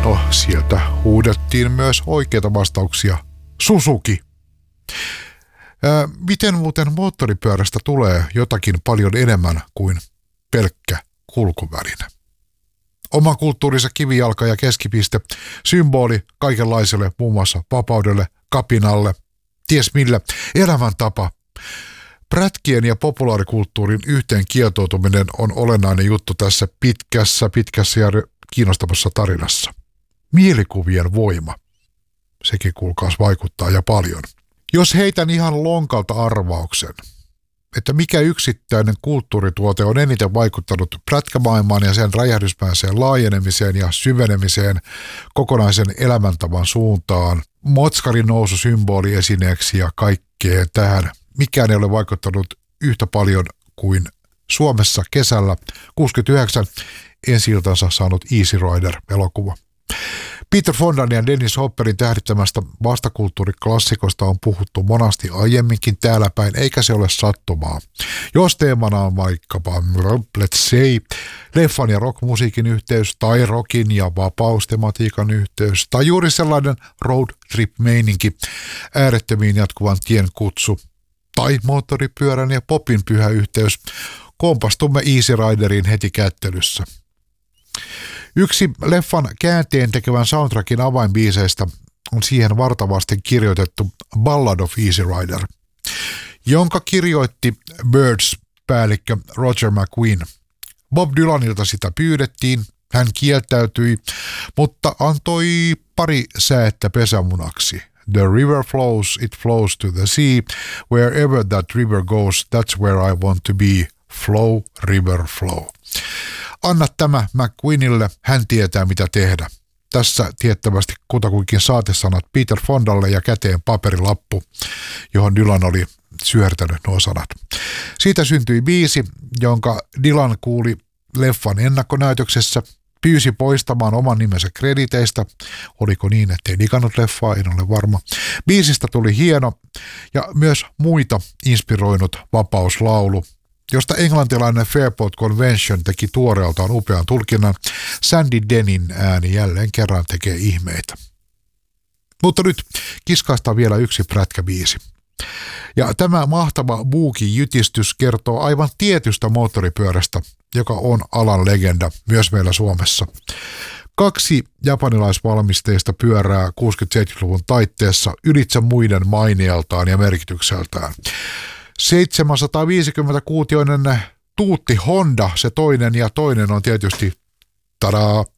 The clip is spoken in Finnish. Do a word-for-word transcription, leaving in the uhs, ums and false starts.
No, sieltä huudettiin myös oikeita vastauksia. Suzuki. Ää, miten muuten moottoripyörästä tulee jotakin paljon enemmän kuin pelkkä kulkuväline? Oma kulttuurinsa kivijalka ja keskipiste, symboli kaikenlaiselle, muun muassa vapaudelle, kapinalle, ties mille, elämäntapa. Prätkien ja populaarikulttuurin yhteen kietoutuminen on olennainen juttu tässä pitkässä, pitkässä ja kiinnostavassa tarinassa. Mielikuvien voima. Sekin kuulkaas vaikuttaa ja paljon. Jos heitän ihan lonkalta arvauksen, että mikä yksittäinen kulttuurituote on eniten vaikuttanut prätkämaailmaan ja sen räjähdysmäiseen laajenemiseen ja syvenemiseen kokonaisen elämäntavan suuntaan, motskarin nousu symboliesineeksi ja kaikkeen tähän, mikään ei ole vaikuttanut yhtä paljon kuin Suomessa kesällä kuusikymmentäyhdeksän ensi-iltansa saanut Easy Rider-elokuva. Peter Fondan ja Dennis Hopperin tähdittämästä vastakulttuuriklassikosta on puhuttu monasti aiemminkin täällä päin, eikä se ole sattumaa. Jos teemana on vaikkapa, let's say, leffan ja rockmusiikin yhteys, tai rockin ja vapaustematiikan yhteys, tai juuri sellainen road trip-meininki, äärettömiin jatkuvan tien kutsu, tai moottoripyörän ja popin pyhä yhteys, kompastumme Easy Rideriin heti kättelyssä. Yksi leffan käänteen tekevän soundtrackin avainbiiseistä on siihen vartavasti kirjoitettu Ballad of Easy Rider, jonka kirjoitti Birds-päällikkö Roger McGuinn. Bob Dylanilta sitä pyydettiin, hän kieltäytyi, mutta antoi pari säättä pesämunaksi. The river flows, it flows to the sea. Wherever that river goes, that's where I want to be. Flow, river, flow. Anna tämä McQueenille, hän tietää mitä tehdä. Tässä tiettävästi kutakuinkin saatesanat Peter Fondalle ja käteen paperilappu, johon Dylan oli syörtänyt nuo sanat. Siitä syntyi biisi, jonka Dylan kuuli leffan ennakkonäytöksessä, pyysi poistamaan oman nimensä krediteistä. Oliko niin, ettei digannut leffaa, en ole varma. Biisistä tuli hieno ja myös muita inspiroinut vapauslaulu, josta englantilainen Fairport Convention teki tuoreeltaan upean tulkinnan. Sandy Denin ääni jälleen kerran tekee ihmeitä. Mutta nyt kiskaistaan vielä yksi prätkäbiisi. Ja tämä mahtava boogie-jytistys kertoo aivan tietystä moottoripyörästä, joka on alan legenda myös meillä Suomessa. Kaksi japanilaisvalmisteista pyörää kuusikymmentä-seitsemänkymmentäluvun taitteessa ylitse muiden maineeltaan ja merkitykseltään. seitsemänsataaviisikymmentä kuutioinen tuutti Honda, se toinen, ja toinen on tietysti tadaa,